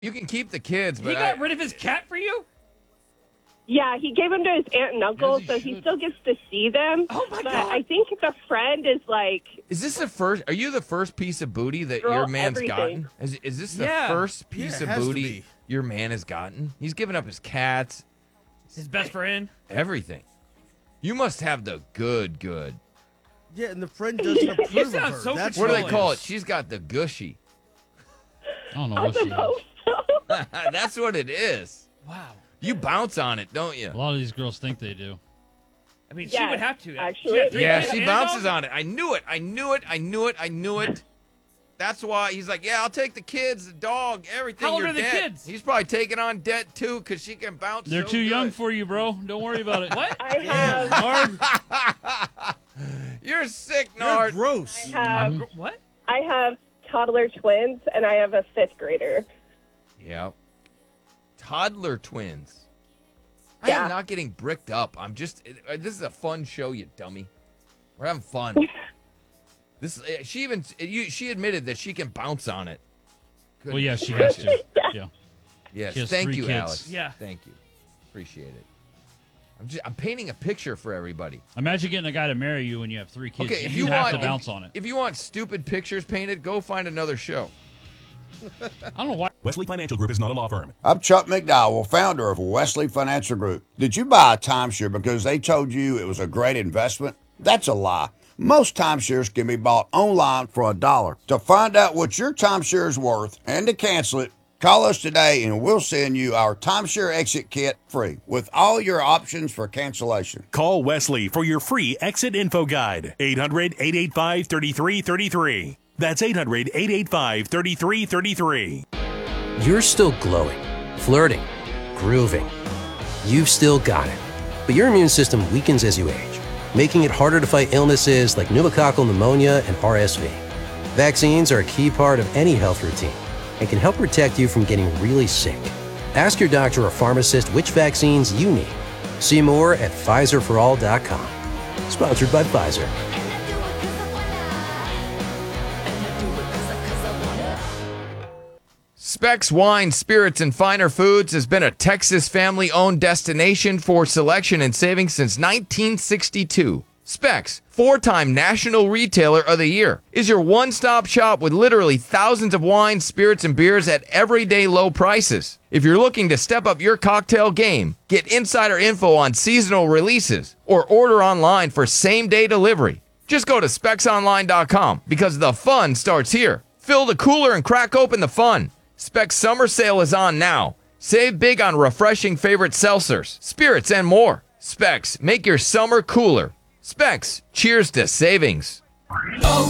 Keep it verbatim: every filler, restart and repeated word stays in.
You can keep the kids, but he got I, rid of his cat for you? Yeah, he gave them to his aunt and uncle, Yes, he so he should. still gets to see them. Oh, my but God. I think the friend is like, is this the first? Are you the first piece of booty that Girl, your man's everything. gotten? Is, is this the Yeah. first piece Yeah, it of has to booty be. your man has gotten? He's given up his cats, His best friend? everything. You must have the good, good. Yeah, and the friend doesn't approve of sound her. so That's What do they Controlling. call it? She's got the gushy. I don't know I what she has. suppose so. That's what it is. Wow. You bounce on it, don't you? A lot of these girls think they do. I mean, she Yes, would have to. actually. She got three Yeah, kids she and a bounces dog? on it. I knew it. I knew it. I knew it. I knew it. That's why he's like, yeah, I'll take the kids, the dog, everything. How old You're are the dead. kids? He's probably taking on debt too because she can bounce. They're so too young good. for you, bro. Don't worry about it. What? I have, You're sick, You're Nard. gross. have What? I have toddler twins, and I have a fifth grader. Yeah. Toddler twins. I Yeah. am not getting bricked up. I'm just. uh, This is a fun show, you dummy. We're having fun. This. uh, She even. You. She admitted that she can bounce on it. Well, yeah, she Goodness has gracious. to. Yeah. Yes. She has Thank three you, kids. Alex. Yeah. Thank you. Appreciate it. I'm just. I'm painting a picture for everybody. Imagine getting a guy to marry you when you have three kids. Okay. If you you have want to bounce if, on it. If you want stupid pictures painted, go find another show. I don't know why. Wesley Financial Group is not a law firm. I'm Chuck McDowell, founder of Wesley Financial Group. Did you buy a timeshare because they told you it was a great investment? That's a lie. Most timeshares can be bought online for a dollar. To find out what your timeshare is worth and to cancel it, call us today and we'll send you our timeshare exit kit free with all your options for cancellation. Call Wesley for your free exit info guide. eight hundred, eight eight five, three three three three. That's eight hundred, eight eight five, three three three three. You're still glowing, flirting, grooving. You've still got it. But your immune system weakens as you age, making it harder to fight illnesses like pneumococcal pneumonia and R S V. Vaccines are a key part of any health routine and can help protect you from getting really sick. Ask your doctor or pharmacist which vaccines you need. See more at Pfizer for all dot com. Sponsored by Pfizer. Specs Wine, Spirits, and Finer Foods has been a Texas family-owned destination for selection and saving since nineteen sixty-two. Specs, four-time National Retailer of the Year, is your one-stop shop with literally thousands of wines, spirits, and beers at everyday low prices. If you're looking to step up your cocktail game, get insider info on seasonal releases, or order online for same-day delivery, just go to specs online dot com because the fun starts here. Fill the cooler and crack open the fun. Specs Summer Sale is on now. Save big on refreshing favorite seltzers, spirits, and more. Specs, make your summer cooler. Specs, cheers to savings.